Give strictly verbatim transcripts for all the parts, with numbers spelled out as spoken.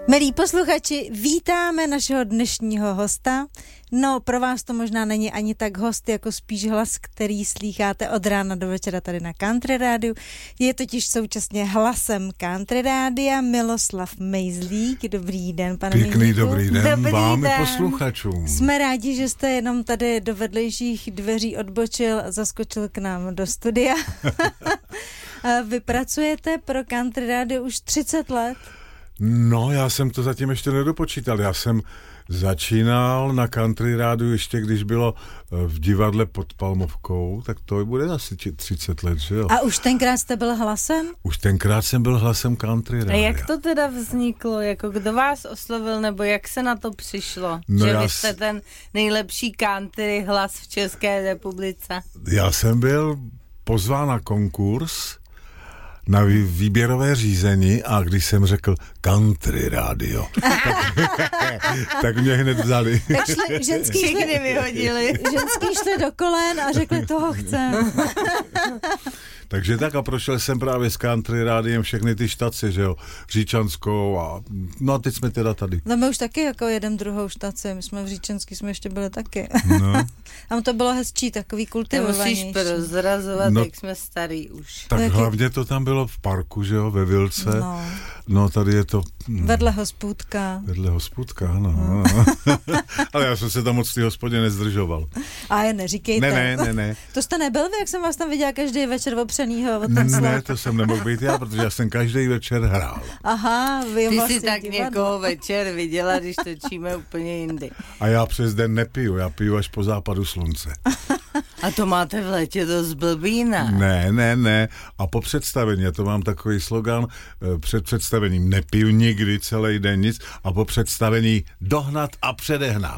Milí posluchači, vítáme našeho dnešního hosta. No, pro vás to možná není ani tak host, jako spíš hlas, který slýcháte od rána do večera tady na Country Rádiu. Je totiž současně hlasem Country Rádia Miloslav Mejzlík. Dobrý den, pane Mejzlíku. Pěkný dobrý den dobrý vám den. i posluchačům. Jsme rádi, že jste jenom tady do vedlejších dveří odbočil a zaskočil k nám do studia. Vy pracujete pro Country Rádio už třicet let. No, já jsem to zatím ještě nedopočítal. Já jsem začínal na Country Rádiu ještě, když bylo v divadle pod Palmovkou, tak to bude asi třicet let, že jo? A už tenkrát jste byl hlasem? Už tenkrát jsem byl hlasem Country Rádia. A jak to teda vzniklo? Jako kdo vás oslovil, nebo jak se na to přišlo? No že já vy jste s... ten nejlepší country hlas v České republice? Já jsem byl pozván na konkurs, na výběrové řízení a když jsem řekl Country Radio, tak, tak mě hned vzali. Tak šli, ženský šli, vyhodili. Ženský šli do kolen a řekli, toho chcem. Takže tak a prošel jsem právě s Country Rádiem všechny ty štace, že jo, Říčanskou a no a teď jsme teda tady. No my už taky jako jedem druhou štaci, my jsme v Říčanský, jsme ještě byli taky. No. Tam to bylo hezčí, takový kultivovanější. Nemusíš prozrazovat, no, jak jsme starý už. Tak Taky... hlavně to tam bylo v parku, že jo, ve Vilce. No, no tady je to... Hm, vedle hospůdka. Vedle hospůdka, ano. No. Ale já jsem se tam moc v té hospodě nezdržoval. A je neříkejte. Ne, ne, ne, ne. To jste nebyl vy, jak jsem vás tam viděla každý večer opřenýho o ten Ne, slov? to jsem nemohl být já, protože já jsem každý večer hrál. Aha, vy Ty vlastně jsi tak divadlo. někoho večer viděla, když točíme úplně jindy. A já přes den nepiju, já piju až po západu slunce. A to máte v létě dost blbý, ne? Ne, ne, ne. A po představení, já to mám takový slogan, před představením nepiju nikdy celý den nic a po představení dohnat a předehnat.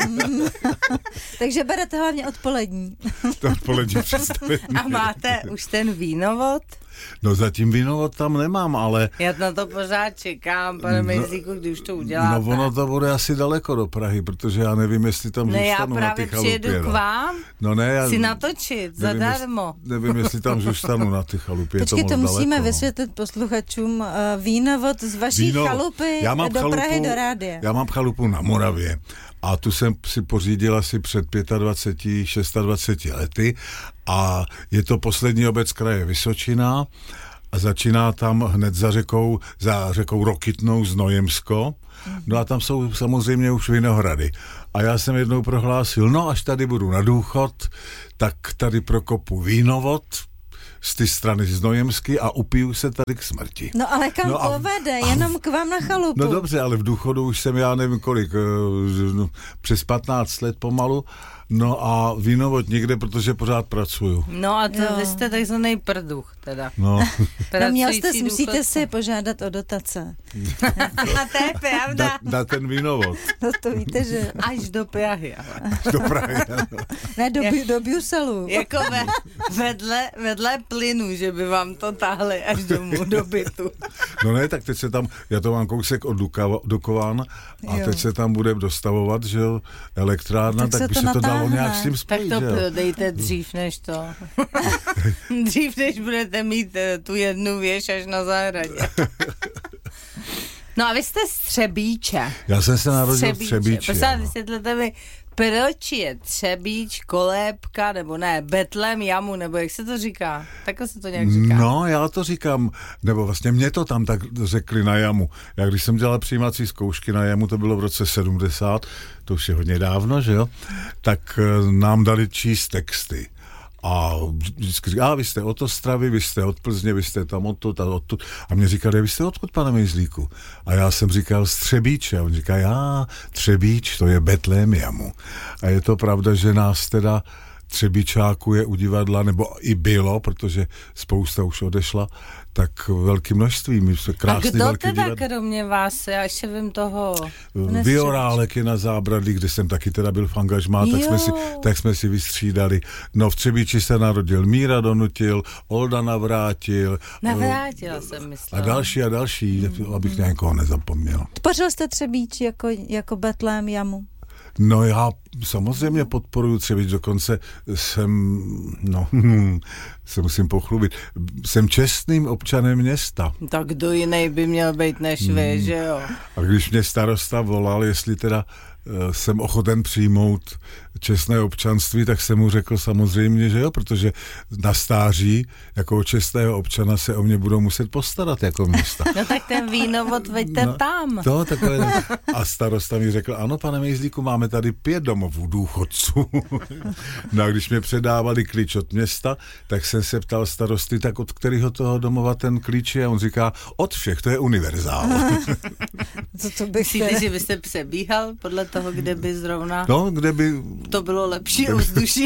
Takže berete hlavně odpolední. To odpolední představení. A máte už ten vínovod? No zatím vínovod tam nemám, ale... Já na to pořád čekám, pane Mejzlíku, kdy už to uděláte. No ono to bude asi daleko do Prahy, protože já nevím, jestli tam ne, zůstanu na ty chalupě. Ne, já právě přijedu k vám no ne, já si natočit, zadarmo. Nevím, nevím, jestli tam zůstanu na ty chalupě. Počkej, to, to musíme daleko, vysvětlit posluchačům. Uh, vínovod z vaší Víno, chalupy do chalupu, Prahy do rádia. Já mám chalupu na Moravě a tu jsem si pořídil asi před dvaceti pěti, dvaceti šesti lety a je to poslední obec kraje Vysočina a začíná tam hned za řekou, za řekou Rokytnou Znojemsko. No a tam jsou samozřejmě už vinohrady. A já jsem jednou prohlásil, no až tady budu na důchod, tak tady prokopu vínovod z ty strany Znojemsky a upiju se tady k smrti. No ale kam no a, povede? Jenom k vám na chalupu. No dobře, ale v důchodu už jsem, já nevím kolik, no, přes patnáct let pomalu, no a vínovod nikde, protože pořád pracuju. No a to Jo. vy jste takzvaný prduch teda. No. No měl jste, Pracující musíte důchodce. si požádat o dotace. A to je pravda. Na, na ten vínovod. No to víte, že... Až do Prahy, ale. Do Prahy. Ne, do, Jak- do Bruselu. Jako ve, vedle, vedle plynu, že by vám to táhli až domů, do bytu. No ne, tak teď se tam, já to mám kousek od Duka- Dukovan a Jo. teď se tam bude dostavovat, že jo, elektrárna, Tak tak, se by to se to dalo natáhne. nějak s tím Tak spojit, to že jo. prodejte dřív než to. Dřív než budete mít eh, tu jednu věž až na zahradě. No a vy jste z Třebíče. Já jsem se narodil v Třebíči. Prosím, ano. vysvětlete mi, proč je Třebíč, kolébka, nebo ne, Betlém, jamu, nebo jak se to říká? Takhle se to nějak říká. No, já to říkám, nebo vlastně mě to tam tak řekli na jamu. Já když jsem dělal přijímací zkoušky na jamu, to bylo v roce sedmdesát, to už je hodně dávno, že jo, tak eh, nám dali číst texty. A vždycky říká, a vy jste od Ostravy, vy jste od Plzně, vy jste tam odtud a odtud. A mě říkali, vy jste odkud, pane Mejzlíku? A já jsem říkal z Třebíče. A on říká, já, Třebíč, to je Betlém jamu. A je to pravda, že nás teda Třebíčáků je u divadla, nebo i bylo, protože spousta už odešla, tak velké množství. My jsme A krásný kdo velký teda divadlo. kromě vás, já ještě vím toho... Viorálek je na Zábradlí, kde jsem taky teda byl v angažmá, tak jsme, si, tak jsme si vystřídali. No v Třebíči se narodil Míra Donutil, Olda Navrátil. Navrátila uh, jsem myslela. A další a další, mm. abych někoho nezapomněl. Tvořil jste Třebíč jako, jako Betlém jamu? No já samozřejmě podporuji Třebíč, dokonce jsem, no, se musím pochlubit, jsem čestným občanem města. Tak kdo jiný by měl být než vy, hmm. že jo? A když mě starosta volal, jestli teda jsem ochoten přijmout čestné občanství, tak jsem mu řekl samozřejmě, že jo, protože na stáří jako čestného občana se o mě budou muset postarat jako města. No tak ten vínovod veďte no, tam. To, takhle. A starosta mi řekl, ano, pane Mejzlíku, máme tady pět domovů důchodců. No a když mě předávali klíč od města, tak jsem se ptal starosty, tak od kterého toho domova ten klíč je? A on říká, od všech, to je univerzál. Co to bych Myslíte, že byste přebíhal podle toho, kde by zrovna no, kde by... to bylo lepší ovzduší?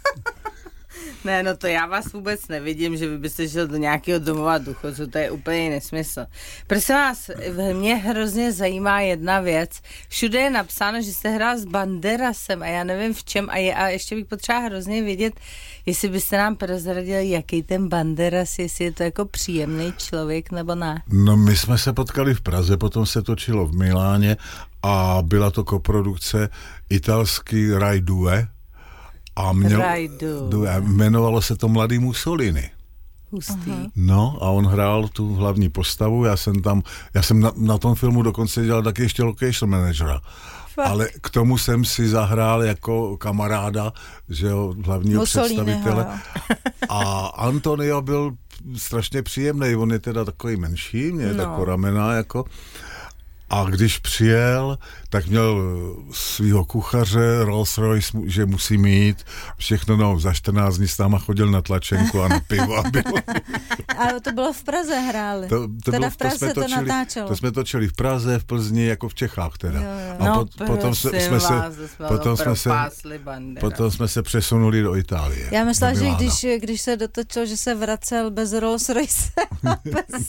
Ne, no to já vás vůbec nevidím, že vy byste šel do nějakého domova důchodců, to je úplně nesmysl. Prosím vás, mě hrozně zajímá jedna věc. Všude je napsáno, že jste hrál s Banderasem a já nevím v čem a, je, a ještě bych potřeba hrozně vědět, jestli byste nám prozradil, jaký ten Banderas, jestli je to jako příjemný člověk nebo ne. No my jsme se potkali v Praze, potom se točilo v Miláně a byla to koprodukce italský Rai dvě a měl, dvě, jmenovalo se to Mladý Mussolini. Hustý. No a on hrál tu hlavní postavu, já jsem tam, já jsem na, na tom filmu dokonce dělal taky ještě location managera. Fakt. Ale k tomu jsem si zahrál jako kamaráda, že jo, hlavního Mussoliniho, představitele. A Antonio byl strašně příjemný, on je teda takový menší, mě je no. tako ramena, jako. A když přijel, tak měl svýho kuchaře, Rolls Royce, že musí mít všechno, no, za čtrnáct dní s náma chodil na tlačenku a na pivo. A bylo. Ale to bylo v Praze hráli. To, to teda bylo, v Praze to, jsme točili, to natáčelo. To jsme točili v Praze, v Plzni, jako v Čechách teda. Jo, jo. A no, pot, potom se, jsme se, potom jsme se, potom jsme se přesunuli do Itálie. Já myslela, že když, když se dotočil, že se vracel bez Rolls Royce. bez...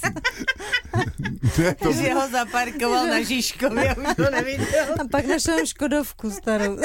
ne, to... že ho zaparkoval na Žižkově, už to neviděl. A pak našel Škodovku starou.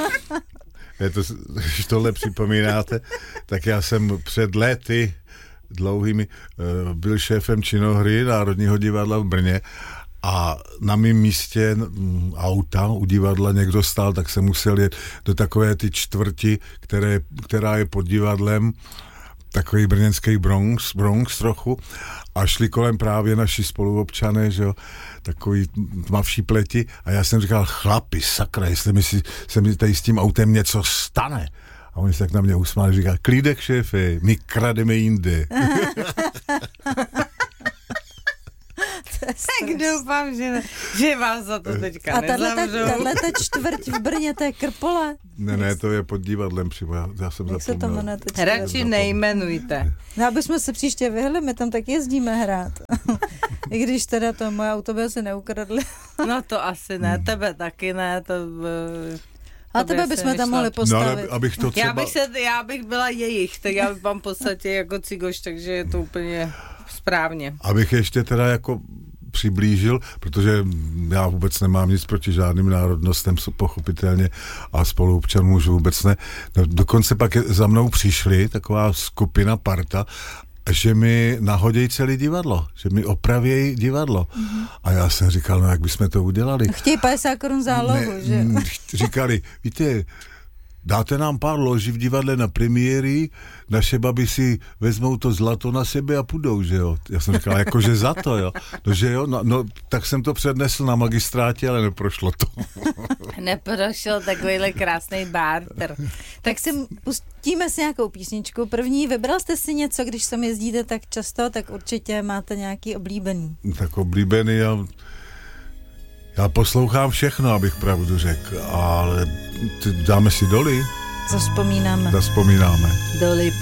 Je to, když tohle připomínáte, tak já jsem před léty dlouhými byl šéfem činohry Národního divadla v Brně a na mém místě auta u divadla někdo stál, tak jsem musel jet do takové ty čtvrti, které, která je pod divadlem, takový brněnský Bronx, Bronx trochu, a šli kolem právě naši spoluobčané, že jo, takový tmavší pleti a já jsem říkal, chlapi, sakra, jestli mi si, se mi tady s tím autem něco stane. A oni se tak na mě usmáli, říká, klídek, šéfe, my krademe jinde. Tak doufám, že, že vás za to teďka nezavřou. A tahle čtvrť v Brně, to je Krpole? Ne, ne, to je pod divadlem přímo, já, já jsem Jak zapomněl. se to radši nejmenujte. No, aby jsme se příště vyhli, my tam tak jezdíme hrát. I když teda to moje auto by se neukradli. No to asi ne, tebe taky ne, to... A tebe bychom tam mohli postavit. No, abych to třeba... já, bych se, já bych byla jejich, tak já bych vám v podstatě jako cigoš, takže je to úplně správně. Abych ještě teda jako přiblížil, protože já vůbec nemám nic proti žádným národnostem, pochopitelně, a spoluobčanům už vůbec ne. No, dokonce pak za mnou přišli taková skupina, parta, že mi nahodějí celé divadlo, že mi opravějí divadlo. Mm-hmm. A já jsem říkal, no jak bychom to udělali? Chtějí padesát korun zálohu, ne, že? Říkali, víte, dáte nám pár loží v divadle na premiéry, naše babi si vezmou to zlato na sebe a půjdou, že jo. Já jsem říkal, jakože za to, jo. No, že jo, no, no, tak jsem to přednesl na magistrátě, ale neprošlo to. Neprošel takovýhle krásný barter. Tak si pustíme si nějakou písničku. První, vybral jste si něco, když sem jezdíte tak často, tak určitě máte nějaký oblíbený. Tak oblíbený, já... Já poslouchám všechno, abych pravdu řekl, ale dáme si Doli. Zaspomínáme. Zaspomínáme. Doli